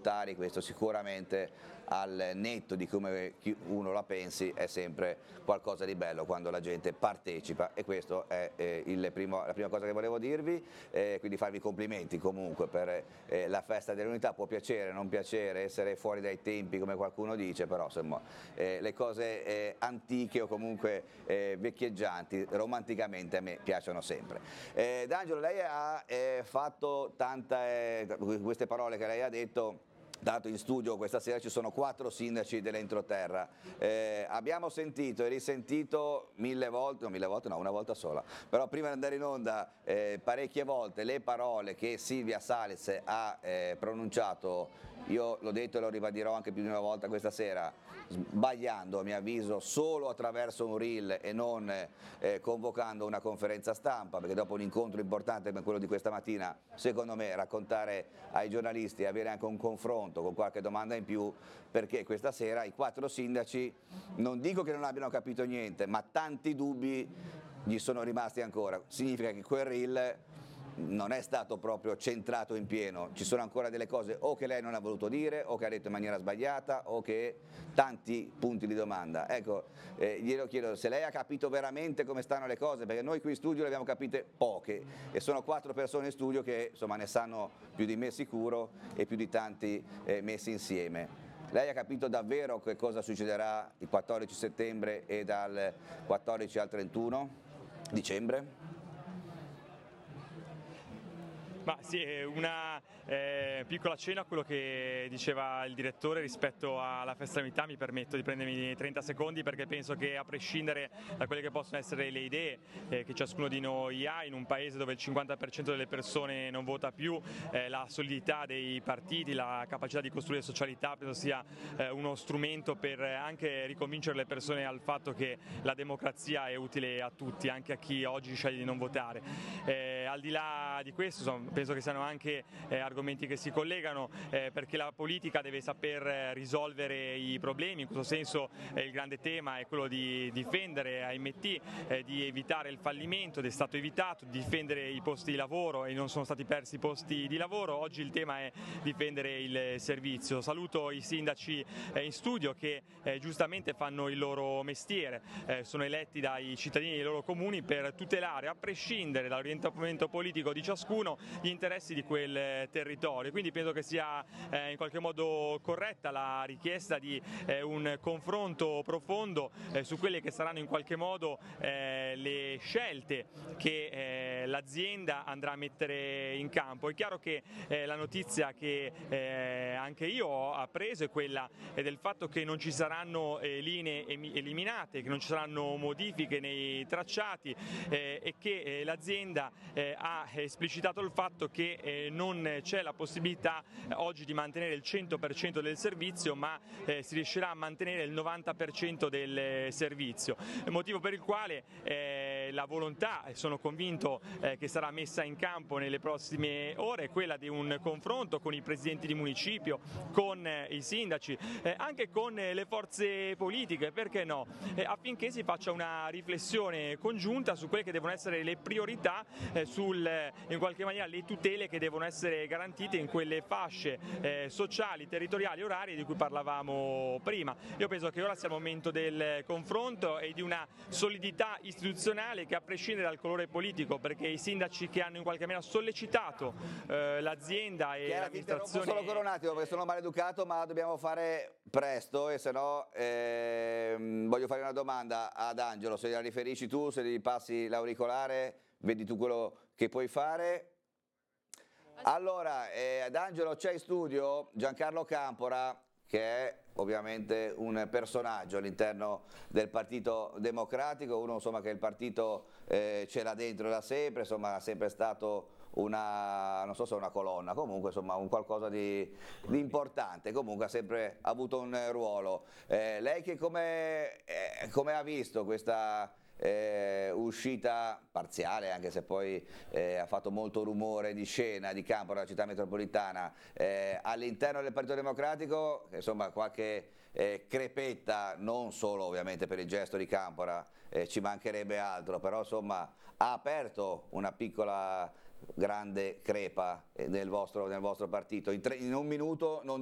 volontari, questo sicuramente al netto di come uno la pensi è sempre qualcosa di bello quando la gente partecipa, e questo è la prima cosa che volevo dirvi, quindi farvi complimenti comunque per la festa dell'unità. Può piacere, non piacere, essere fuori dai tempi come qualcuno dice, però insomma le cose antiche o comunque vecchieggianti romanticamente a me piacciono sempre. D'Angelo, lei ha fatto queste parole che lei ha detto. Dato in studio questa sera ci sono 4 sindaci dell'entroterra, abbiamo sentito e risentito mille volte, no, una volta sola, però prima di andare in onda parecchie volte le parole che Silvia Salis ha pronunciato. Io l'ho detto e lo ribadirò anche più di una volta questa sera, sbagliando a mio avviso solo attraverso un reel e non convocando una conferenza stampa, perché dopo un incontro importante come quello di questa mattina, secondo me raccontare ai giornalisti e avere anche un confronto con qualche domanda in più, perché questa sera i 4 sindaci, non dico che non abbiano capito niente, ma tanti dubbi gli sono rimasti ancora. Significa che quel reel non è stato proprio centrato in pieno, ci sono ancora delle cose o che lei non ha voluto dire o che ha detto in maniera sbagliata o che tanti punti di domanda. Ecco, glielo chiedo se lei ha capito veramente come stanno le cose, perché noi qui in studio le abbiamo capite poche e sono 4 persone in studio che insomma ne sanno più di me sicuro e più di tanti messi insieme. Lei ha capito davvero che cosa succederà il 14 settembre e dal 14 al 31 dicembre? Ma sì, una piccola accenno a quello che diceva il direttore rispetto alla festa dell'unità. Mi permetto di prendermi 30 secondi perché penso che, a prescindere da quelle che possono essere le idee che ciascuno di noi ha, in un paese dove il 50% delle persone non vota più, la solidità dei partiti, la capacità di costruire socialità penso sia uno strumento per anche riconvincere le persone al fatto che la democrazia è utile a tutti, anche a chi oggi sceglie di non votare. Al di là di questo, insomma, penso che siano anche argomenti che si collegano, perché la politica deve saper risolvere i problemi. In questo senso il grande tema è quello di difendere AMT, di evitare il fallimento, ed è stato evitato, di difendere i posti di lavoro e non sono stati persi i posti di lavoro. Oggi il tema è difendere il servizio. Saluto i sindaci in studio che giustamente fanno il loro mestiere, sono eletti dai cittadini dei loro comuni per tutelare, a prescindere dall'orientamento politico di ciascuno, gli interessi di quel territorio. Quindi penso che sia in qualche modo corretta la richiesta di un confronto profondo su quelle che saranno in qualche modo le scelte che l'azienda andrà a mettere in campo. È chiaro che la notizia che anche io ho appreso è quella del fatto che non ci saranno linee eliminate, che non ci saranno modifiche nei tracciati e che l'azienda ha esplicitato il fatto che non c'è la possibilità oggi di mantenere il 100% del servizio, ma si riuscirà a mantenere il 90% del servizio, motivo per il quale la volontà, sono convinto che sarà messa in campo nelle prossime ore, è quella di un confronto con i presidenti di municipio, con i sindaci, anche con le forze politiche, perché no, affinché si faccia una riflessione congiunta su quelle che devono essere le priorità, in qualche maniera le tutele che devono essere garantite in quelle fasce sociali, territoriali, orarie di cui parlavamo prima. Io penso che ora sia il momento del confronto e di una solidità istituzionale che, a prescindere dal colore politico, perché i sindaci che hanno in qualche maniera sollecitato l'azienda e l'amministrazione... Solo per un attimo perché sono maleducato, ma dobbiamo fare presto e se no voglio fare una domanda ad Angelo, se la riferisci tu, se gli passi l'auricolare, vedi tu quello che puoi fare. Allora, ad Angelo c'è in studio Giancarlo Campora, che è ovviamente un personaggio all'interno del Partito Democratico, uno insomma che il partito ce l'ha dentro da sempre, insomma ha sempre stato una, non so se è una colonna, comunque insomma un qualcosa di importante, comunque ha sempre avuto un ruolo. Lei che come ha visto questa uscita parziale, anche se poi ha fatto molto rumore di scena di Campora, la città metropolitana, all'interno del Partito Democratico, insomma qualche crepetta, non solo ovviamente per il gesto di Campora, ci mancherebbe altro, però insomma ha aperto una piccola grande crepa nel vostro partito. In un minuto non